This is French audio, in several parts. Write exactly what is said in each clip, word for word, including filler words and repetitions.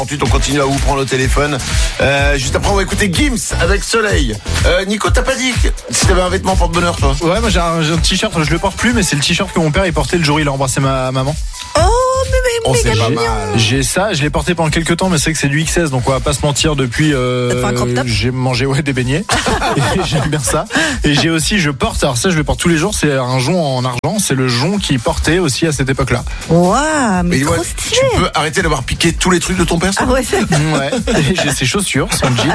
Ensuite, on continue à vous prendre le téléphone. Euh, juste après, on va écouter Gims avec Soleil. Euh, Nico, t'as pas dit si t'avais un vêtement porte-bonheur, toi? Ouais, moi j'ai un, j'ai un t-shirt, je le porte plus, mais c'est le t-shirt que mon père il portait le jour où il a embrassé ma maman. Oh, mais, mais Oh, méga c'est pas mignon. mal. J'ai ça, je l'ai porté pendant quelques temps, mais c'est que c'est du X S, donc on va pas se mentir. Depuis, euh, T'as fait un crop top j'ai mangé ouais des beignets. Et j'aime bien ça. Et j'ai aussi, je porte, alors ça je le porte tous les jours, c'est un jonc en argent, c'est le jonc qu'il portait aussi à cette époque-là. Waouh, mais Mais trop ouais, stylé. tu peux arrêter d'avoir piqué tous les trucs de ton père, ça? Ah ouais, c'est... Ouais. Et j'ai ses chaussures, son jean.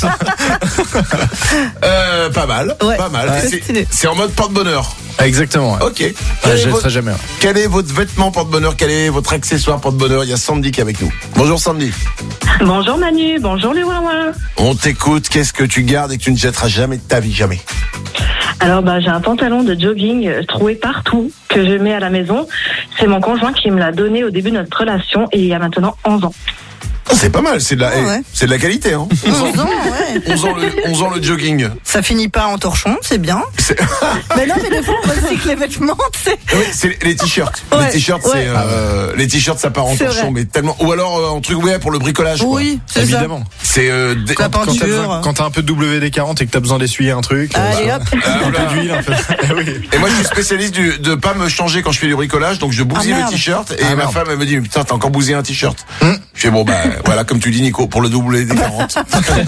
Euh, pas mal, Ouais. pas mal. Ouais. Et C'est stylé. C'est, c'est en mode porte-bonheur. Exactement. Ouais. Ok. Ah, Quel, je est laisserai votre, jamais. Ouais. quel est votre vêtement porte-bonheur? Quel est votre accessoire porte-bonheur? Il y a Sandy qui est avec nous. Bonjour Sandy. Bonjour Manu, bonjour les Wawa. On t'écoute. Qu'est-ce que tu gardes et que tu ne jetteras jamais de ta vie? Jamais. Alors bah j'ai un pantalon de jogging euh, trouvé partout que je mets à la maison. C'est mon conjoint qui me l'a donné au début de notre relation et il y a maintenant onze ans. Oh, c'est pas mal. C'est de la, Ah ouais. eh, c'est de la qualité, hein. onze ans, ouais. onze ans, le, onze ans le jogging. Ça finit pas en torchon, c'est bien. C'est, Mais non, mais des fois, on recycle les vêtements, tu sais. oui, c'est les t-shirts. Ouais, les t-shirts, ouais. c'est, euh, les t-shirts, ça part en C'est torchon, vrai. mais tellement. Ou alors euh, en truc, ouais, pour le bricolage. quoi. Oui, c'est Évidemment. C'est euh, des- La Quand t'as, peinture. besoin- quand t'as un peu de W D quarante et que t'as besoin d'essuyer un truc. ça. Allez euh, hop. Ah, un voilà. peu d'huile, un peu. Eh oui. Et moi, je suis spécialiste du, de pas me changer quand je fais du bricolage, donc je bousille Ah, le merde. t-shirt et Ah, ma merde. femme elle me dit mais putain t'as encore bousillé un t-shirt. Hum. Je fais bon bah voilà comme tu dis Nico pour le W D quarante.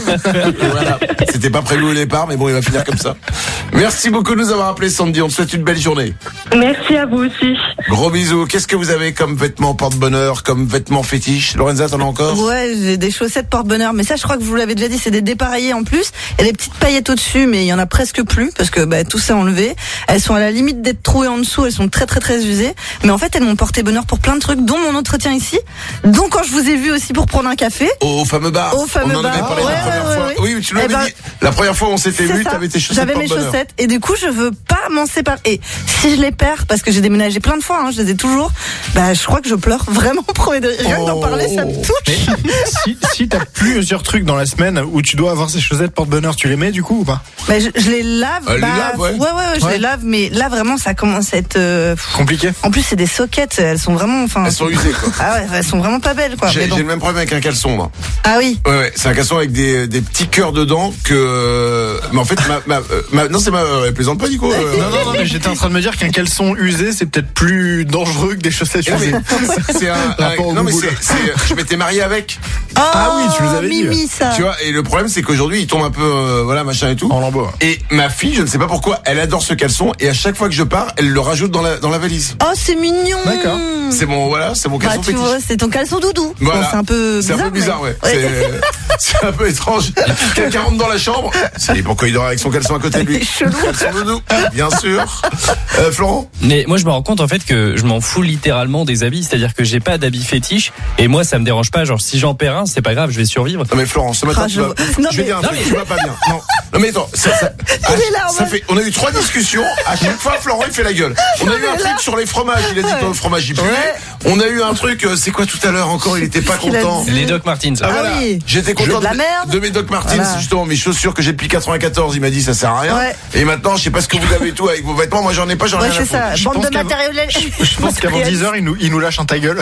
Et voilà, c'était pas prévu au départ mais bon il va finir comme ça. Merci beaucoup de nous avoir appelé Sandy, on te souhaite une belle journée. Merci à vous aussi. Gros bisous. Qu'est-ce que vous avez comme vêtements porte-bonheur, comme vêtements fétiches? Lorenza, t'en as encore? Ouais, j'ai des chaussettes porte-bonheur, mais ça, je crois que je vous l'avez déjà dit, c'est des dépareillés en plus. Il y a des petites paillettes au-dessus, mais il y en a presque plus parce que bah, tout s'est enlevé. Elles sont à la limite d'être trouées en dessous, elles sont très très très usées. Mais en fait, elles m'ont porté bonheur pour plein de trucs, dont mon entretien ici, dont quand je vous ai vu aussi pour prendre un café. Au fameux bar. Au fameux on en avait bar. parlé Ouais, la première ouais, fois. ouais, Oui, mais tu l'avais Eh ben, dit. La première fois où on s'était C'est vu, ça. t'avais tes chaussettes J'avais mes porte-bonheur. chaussettes et du coup je veux pas m'en séparer. Et si je les perds, parce que j'ai déménagé plein de fois, hein, je les ai toujours, bah je crois que je pleure vraiment premier degré. Rien que d'en Oh. parler, ça me touche. Mais si, si t'as plusieurs trucs dans la semaine où tu dois avoir ces chaussettes porte-bonheur, tu les mets du coup ou pas? Mais je, je les lave. Elle les bah, lave, ouais. ouais, ouais, ouais, je Ouais. les lave, mais là vraiment ça commence à être. euh, pff. Compliqué. En plus c'est des sockets, elles sont vraiment, enfin. Elles sont usées quoi. Ah ouais, elles sont vraiment pas belles quoi. J'ai, Mais bon. j'ai le même problème avec un caleçon moi. Ah oui. Ouais, ouais, c'est un caleçon avec des, des petits cœurs dedans que. Mais en fait, ma, ma, euh, ma- non, c'est ma. Elle plaisante pas, Nico. euh, Non, non, non, mais j'étais en train de me dire qu'un caleçon usé, c'est peut-être plus dangereux que des chaussettes Eh non, usées. mais c'est un. un- Rapport au non, mais boubou, c'est, c'est- je m'étais marié avec. Oh, Ah oui, tu nous avais dit, Mimi, ça. Tu vois, et le problème, c'est qu'aujourd'hui, il tombe un peu. euh, voilà, machin et tout. En lambeau. Et ma fille, je ne sais pas pourquoi, elle adore ce caleçon et à chaque fois que je pars, elle le rajoute dans la, dans la valise. Oh, c'est mignon. D'accord. C'est mon, voilà, c'est mon Bah, caleçon tu fétiche. vois, c'est ton caleçon doudou. Voilà. Bon, c'est un peu C'est bizarre. un peu bizarre, mais- ouais. C'est, c'est un peu étrange. Quelqu'un rentre dans la chambre. C'est pourquoi il dort avec son caleçon à côté de lui. C'est chelou. Caleçon doudou, bien sûr. Euh, Florent? Mais moi je me rends compte en fait que je m'en fous littéralement des habits, c'est-à-dire que j'ai pas d'habits fétiches et moi ça me dérange pas, genre si j'en perds un c'est pas grave, je vais survivre. Non mais Florent, ce matin Ah, tu je vas... vois. Non, je vais mais- dire un Non, truc, mais- tu vas pas bien. Non, non mais attends, ça, ça, Il est là, en ça mode- fait, on a eu trois discussions. À chaque fois, Florent il fait la gueule. On a eu un truc sur les fromages. Il a dit que le fromage il puait. Ouais. On a eu un truc. euh, C'est quoi tout à l'heure encore? Il était pas Qu'est-ce qu'il a content. dit Les Doc Martens. Ah, Ah voilà. oui. J'étais Je veux content de la merde. de mes Doc Martens, Voilà. justement mes chaussures que j'ai depuis quatre-vingt-quatorze. Il m'a dit ça sert à rien. Ouais. Et maintenant, je sais pas ce que vous avez tout avec vos vêtements. Moi, j'en ai pas, j'en ai Ouais, rien à c'est ça. foutre. Bande pense de qu'avant- matériel. Je pense qu'avant dix heures, il nous, il nous lâche un ta gueule.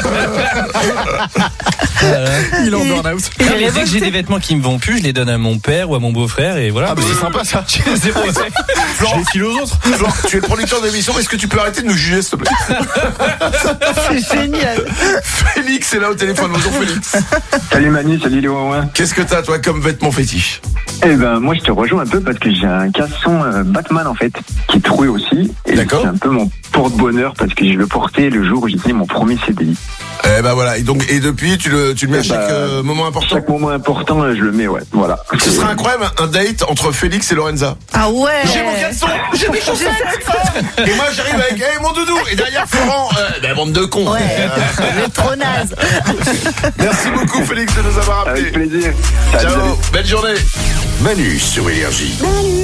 Il est en Et- burn-out. et- Non, mais dès que j'ai des vêtements qui me vont plus, je les donne à mon père ou à mon beau-frère et voilà. Ah, bah c'est sympa ça. Zéro effet. Je les file aux autres. Florent, tu es le producteur de l'émission. Est-ce que tu peux arrêter de nous juger, s'il te plaît? C'est génial. Félix est là au téléphone. Bonjour Félix. Salut Manu, salut les Wawa. Qu'est-ce que t'as toi comme vêtements fétiches? Eh ben moi je te rejoins un peu parce que j'ai un caleçon euh, Batman en fait qui est troué aussi et D'accord. c'est un peu mon porte-bonheur parce que je le portais le jour où j'ai signé mon premier C D I. Eh ben voilà. Et donc et depuis tu le tu le mets à Eh chaque ben, euh, moment important. Chaque moment important euh, je le mets, ouais, voilà. Ce serait incroyable un date entre Félix et Lorenza. Ah ouais. J'ai mon caleçon, j'ai mes chaussettes. Et moi j'arrive avec hey, mon doudou. Et derrière Florent, euh, ben bande de cons. Ouais, le trop naze. Merci beaucoup Félix de nous avoir appelé. Avec plaisir. Salut, Ciao, salut. belle journée. Manu sur Énergie.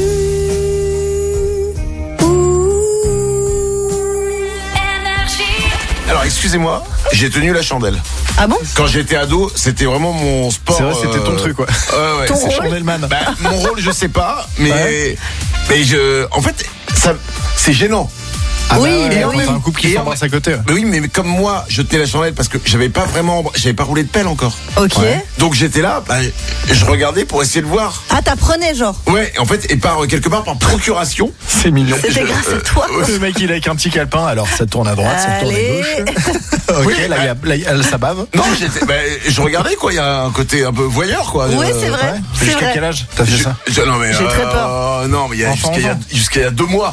Alors excusez-moi, j'ai tenu la chandelle. Ah bon? Quand j'étais ado, c'était vraiment mon sport. C'est vrai, c'était ton euh, truc, ouais. Ouais, ouais, Ton c'est rôle Chandelman. Bah, mon rôle, je sais pas, mais Ouais. mais je, en fait, ça, c'est gênant. Ah Oui, bah ouais, mais quand oui. t'as un couple qui Et s'embrasse à côté. ouais. Mais oui, mais comme moi, je tenais la chandelle parce que j'avais pas vraiment, j'avais pas roulé de pelle encore. Ok. Ouais. Donc j'étais là, bah, je regardais pour essayer de voir. Ah, t'apprenais genre. Ouais, en fait, et par quelque part par procuration. C'est mignon. C'était Je- grâce à euh, toi. Le mec il est avec un petit calepin, alors ça tourne à droite, ça tourne Allez. à gauche. Ok, là il y a, là, il y a- ça bave. Non, j'étais, bah, je regardais quoi. Il y a un côté un peu voyeur quoi. Oui, Euh, c'est vrai. Ouais. C'est Jusqu'à vrai. quel âge t'as fait je- ça? je- non mais J'ai très euh, peur. non mais il y a Enfant, jusqu'à il y a- enfant. jusqu'à il y a deux mois.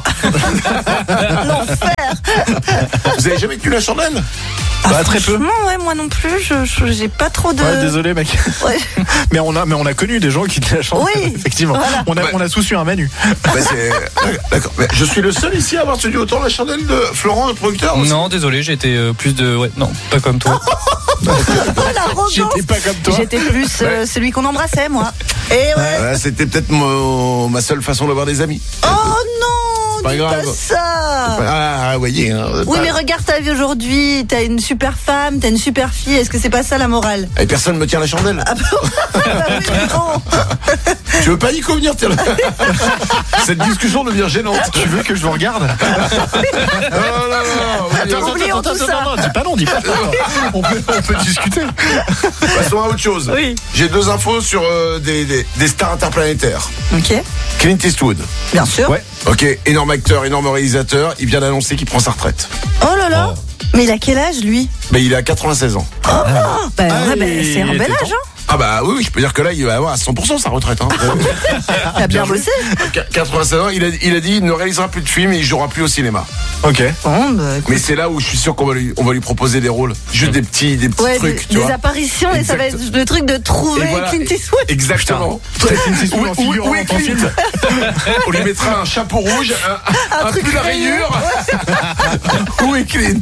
Vous avez jamais tenu la chandelle? Bah très peu. Franchement, ouais, moi non plus, je, je- j'ai pas trop de. Ouais, désolé mec. Ouais. Mais on a, mais on a connu des gens qui tenaient la chandelle. Oui, Effectivement. voilà. On a, Ouais. on a tous eu un Manu. Bah, c'est- D'accord. Mais je suis le seul ici à avoir tenu autant la chandelle de Florent, le producteur. aussi. Non, désolé, j'étais euh, plus de. Ouais, non, pas comme toi. Oh, l'arrogance. J'étais pas comme toi. J'étais plus euh, celui qu'on embrassait, moi. Et ouais. Ouais, c'était peut-être mon- ma seule façon d'avoir des amis. Oh non, pas dis grave. pas ça. Ah, vous voyez. Hein, Oui, pas- mais regarde ta vie aujourd'hui. T'as une super femme, t'as une super fille. Est-ce que c'est pas ça la morale? Et personne me tient la chandelle. Ah bah, bah oui, mais non. Tu veux pas Nico venir tiens, cette discussion devient gênante. Tu veux que je vous regarde? Oh là là, oui, Attends, Oublions attends, tout attends, ça. attends, dis pas non, dis pas non. On peut, on peut discuter. Passons à autre chose. Oui. J'ai deux infos sur euh, des, des, des stars interplanétaires. Ok, Clint Eastwood. bien sûr. Ouais. Ok, énorme acteur, énorme réalisateur. Il vient d'annoncer qu'il prend sa retraite. Oh là là. Mais il a quel âge lui? Mais il a quatre-vingt-seize ans. Oh, bah, Ah, ouais, bah, il c'est un bel était âge, temps. hein. Ah bah oui, oui, je peux dire que là, il va avoir à cent pour cent sa retraite. Hein. T'as bien joué. bossé. Qu- quatre-vingt-seize ans, il a, il a dit il ne réalisera plus de films et il jouera plus au cinéma. Ok. Bon, bah, écoute. Mais c'est là où je suis sûr qu'on va lui, on va lui proposer des rôles. Juste des petits, des petits Ouais, trucs, des, tu des vois. apparitions et ça va être Exact. le truc de trouver Et voilà. Clint Eastwood. Exactement. Peut-être Clint Eastwood en Oui, figurant oui, dans ton Clint. film. On lui mettra un chapeau rouge, un, Un un truc pull à rayure. rayures. Où est Clint?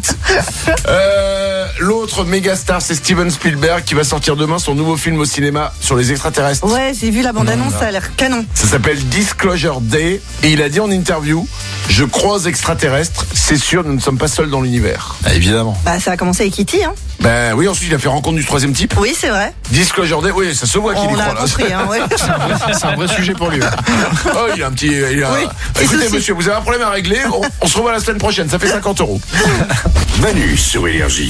Euh, L'autre méga star, c'est Steven Spielberg qui va sortir demain son nouveau film au cinéma sur les extraterrestres. Ouais, j'ai vu la bande-annonce, ça a l'air canon. Ça s'appelle Disclosure Day et il a dit en interview: je crois aux extraterrestres, c'est sûr, nous ne sommes pas seuls dans l'univers. Ah, évidemment. Bah, ça a commencé avec E T, hein. Ben oui, ensuite il a fait rencontre du troisième type. Oui, c'est vrai. Disclosure Day, oui, ça se voit qu'il y On l'a croit là. compris, hein, ouais. C'est un vrai sujet pour lui. Oh, il a un petit. Il a... Oui, petit Écoutez, souci. monsieur, vous avez un problème à régler. On, on se revoit la semaine prochaine. Ça fait cinquante euros. Manu sur Énergie.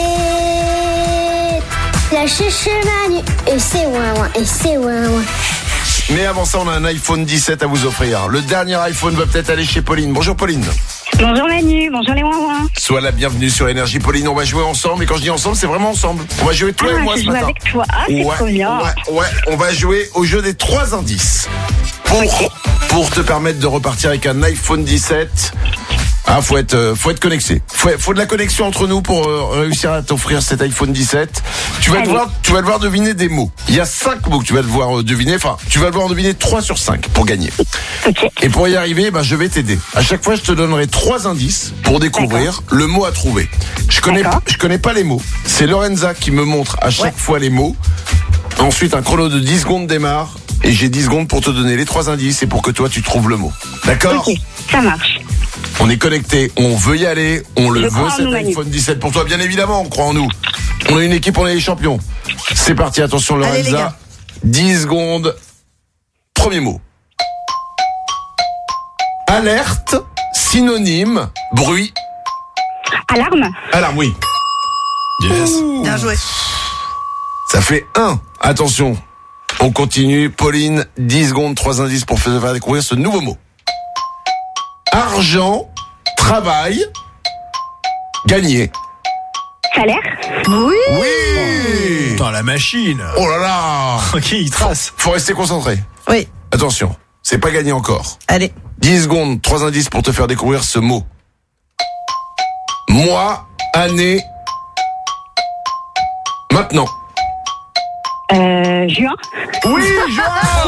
C'est la chouchou Manu et c'est ouin ouin et c'est ouin ouin. Mais avant ça, on a un iPhone dix-sept à vous offrir. Le dernier iPhone va peut-être aller chez Pauline. Bonjour Pauline. Bonjour Manu, bonjour les ouin-ouin. Sois la bienvenue sur Énergie. Pauline, on va jouer ensemble. Et quand je dis ensemble, c'est vraiment ensemble. On va jouer toi et Ah, moi je ce joue matin. avec toi. Ah, c'est ouais, trop bien. ouais, ouais, on va jouer au jeu des trois indices. Pour, pour te permettre de repartir avec un iPhone dix-sept. Ah, faut être, euh, faut être connecté. Faut, faut de la connexion entre nous pour euh, réussir à t'offrir cet iPhone dix-sept. Tu vas Allez. devoir, tu vas devoir deviner des mots. Il y a cinq mots que tu vas devoir euh, deviner. Enfin, tu vas devoir deviner trois sur cinq pour gagner. Ok. Et pour y arriver, ben, je vais t'aider. À chaque fois, je te donnerai trois indices pour découvrir le mot à trouver. Je connais, D'accord. je connais pas les mots. C'est Lorenza qui me montre à chaque Ouais. fois les mots. Ensuite, un chrono de dix secondes démarre. Et j'ai dix secondes pour te donner les trois indices et pour que toi, tu trouves le mot. D'accord? Ok, ça marche. On est connecté, on veut y aller, on le Je veut crois en cet nous, Manu. iPhone dix-sept pour toi, bien évidemment, on croit en nous. On est une équipe, on est les champions. C'est parti, attention Allez, les Lorenza. gars. dix secondes. Premier mot. Alerte, synonyme, bruit. Alarme. Alarme, oui. Yes. Bien joué. Ça fait un. Attention. On continue. Pauline, dix secondes, trois indices pour faire découvrir ce nouveau mot. Argent, travail, gagné. Salaire. Oui. Oui. Putain, la machine. Oh là là. Ok, il trace. Faut rester concentré. Oui. Attention, c'est pas gagné encore. Allez. dix secondes, trois indices pour te faire découvrir ce mot. Mois, année, maintenant. Euh, juin. Oui, Jean.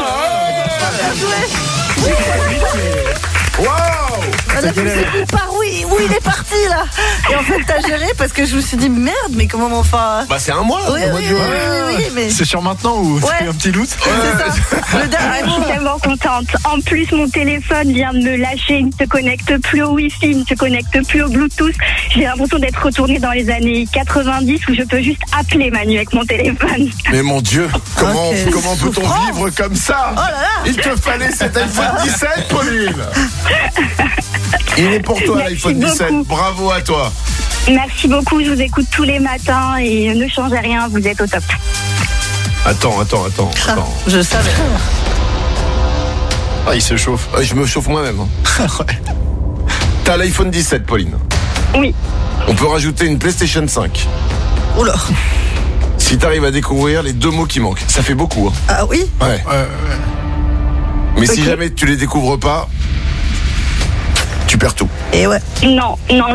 Wow. On a tous dit par où il, où il est parti là. Et en fait t'as géré parce que je me suis dit merde mais comment enfin. Bah c'est un mois, Oui, le mois oui, de oui, juin. oui, oui, mais. C'est sur maintenant ou Ouais. c'est un petit doute? C'est ça. Le dernier Je suis tellement contente. En plus, mon téléphone vient de me lâcher. Il ne se connecte plus au Wi-Fi, il ne se connecte plus au Bluetooth. J'ai l'impression d'être retournée dans les années quatre-vingt-dix où je peux juste appeler Manu avec mon téléphone. Mais mon Dieu, comment, Ok. comment peut-on Souffrance. vivre comme ça? Oh là là. Il te fallait cet iPhone dix-sept, Pauline. Il est pour toi, Merci l'iPhone dix-sept. beaucoup. Bravo à toi. Merci beaucoup, je vous écoute tous les matins et ne changez rien, vous êtes au top. Attends, attends, attends. Ah, attends. je savais. Ah, il se chauffe. Euh, Je me chauffe moi-même. hein. Ouais. T'as l'iPhone dix-sept, Pauline. Oui. On peut rajouter une PlayStation cinq. Oula. Si t'arrives à découvrir les deux mots qui manquent. Ça fait beaucoup. Hein. Ah oui. Ouais. Ouais, ouais. Mais si Ok. jamais tu les découvres pas, tu perds tout. Et ouais. Non, non,